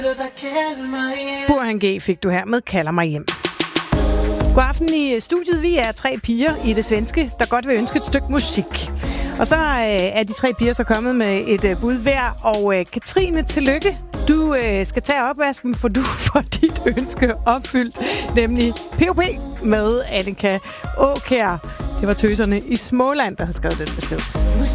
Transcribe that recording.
Burhan G fik du her med Kalder mig hjem. God aften i studiet. Vi er 3 piger i det svenske, der godt vil ønske et stykke musik. Og så er de 3 piger så kommet med et bud hver. Og Katrine, tillykke. Du skal tage opvasken, for du får dit ønske opfyldt. Nemlig P.O.P. med Annika Aakjær. Det var tøserne i Småland, der havde skrevet den besked.